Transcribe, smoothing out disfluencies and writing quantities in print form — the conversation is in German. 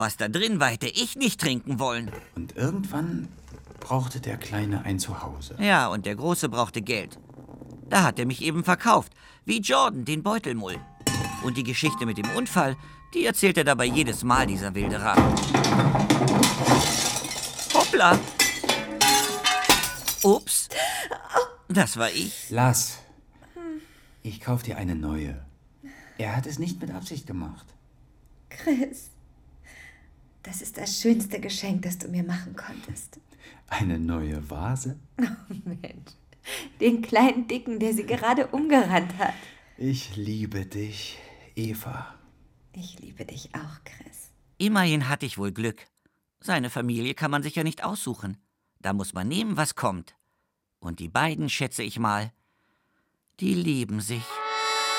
Was da drin war, hätte ich nicht trinken wollen. Und irgendwann brauchte der Kleine ein Zuhause. Ja, und der Große brauchte Geld. Da hat er mich eben verkauft, wie Jordan, den Beutelmull. Und die Geschichte mit dem Unfall, die erzählt er dabei jedes Mal, dieser Wilderer. Hoppla! Ups, das war ich. Lass. Ich kauf dir eine neue. Er hat es nicht mit Absicht gemacht. Chris, das ist das schönste Geschenk, das du mir machen konntest. Eine neue Vase? Oh Mensch, den kleinen Dicken, der sie gerade umgerannt hat. Ich liebe dich, Eva. Ich liebe dich auch, Chris. Immerhin hatte ich wohl Glück. Seine Familie kann man sich ja nicht aussuchen. Da muss man nehmen, was kommt. Und die beiden, schätze ich mal, die lieben sich.